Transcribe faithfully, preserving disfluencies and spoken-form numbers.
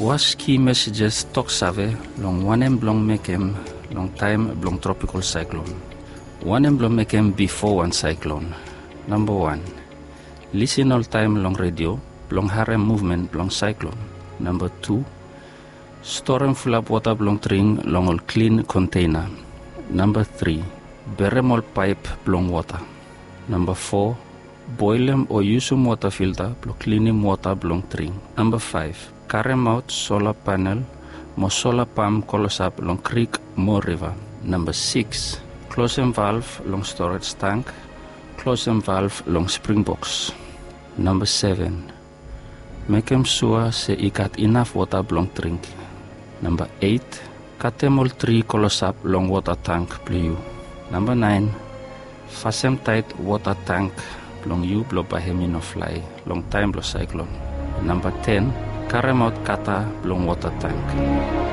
Was key messages talk save long one blong mekem long time blong tropical cyclone. One blong mekem before one cyclone. Number one, listen all time long radio blong harem movement blong cyclone. Number two, store and full up water blong tring long all clean container. Number three, berem all pipe blong water. Number four, boil them or use some water filter blong cleaning water blong tring. Number five, carry out solar panel mo solar pump colos up long creek mo river. Number six, close and valve long storage tank, close and valve long spring box. Number seven, make them sure say you got enough water blong drink. Number eight, cut them all three colos up long water tank blue. Number nine, fasten tight water tank long you blow by him no fly long time blow cyclone. Number ten, carry out kata long water tank.